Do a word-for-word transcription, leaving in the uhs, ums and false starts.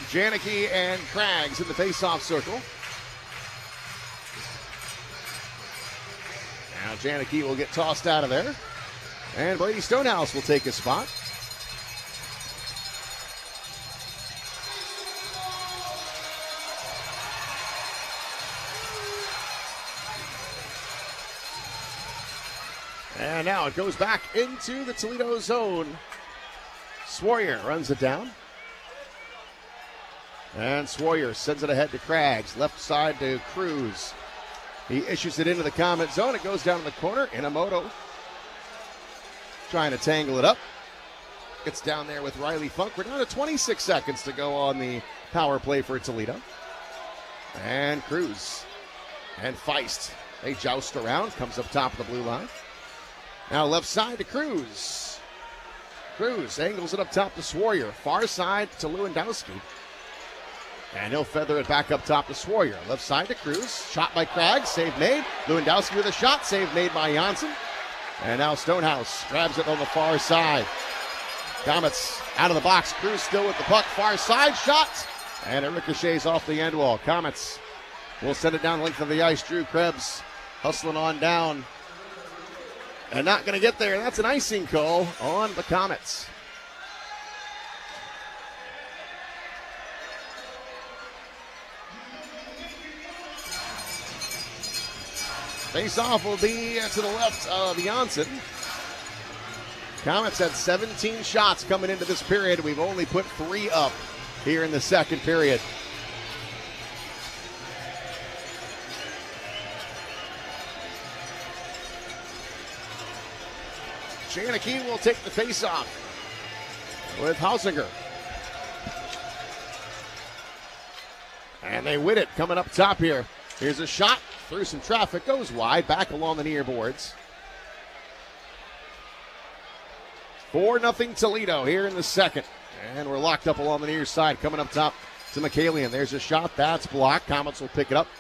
Janicki and Craggs in the face-off circle. Now Janicki will get tossed out of there. And Brady Stonehouse will take his spot. And now it goes back into the Toledo zone. Sawyer runs it down. And Sawyer sends it ahead to Craggs. Left side to Cruz. He issues it into the comment zone. It goes down in the corner. Inamoto trying to tangle it up. Gets down there with Riley Funk. We're down to twenty-six seconds to go on the power play for Toledo. And Cruz and Feist. They joust around. Comes up top of the blue line. Now left side to Cruz. Cruz angles it up top to Sawyer. Far side to Lewandowski. And he'll feather it back up top to Sawyer. Left side to Cruz. Shot by Craggs. Save made. Lewandowski with a shot. Save made by Janssen. And now Stonehouse grabs it on the far side. Comets out of the box. Cruz still with the puck. Far side shot. And it ricochets off the end wall. Comets will send it down the length of the ice. Drew Krebs hustling on down. And not going to get there. That's an icing call on the Comets. Face-off will be to the left of Janssen. Comets had seventeen shots coming into this period. We've only put three up here in the second period. Janicki will take the face-off with Hausinger. And they win it coming up top here. Here's a shot through some traffic. Goes wide, back along the near boards. four nothing Toledo here in the second. And we're locked up along the near side. Coming up top to Michaelian. There's a shot. That's blocked. Comets will pick it up.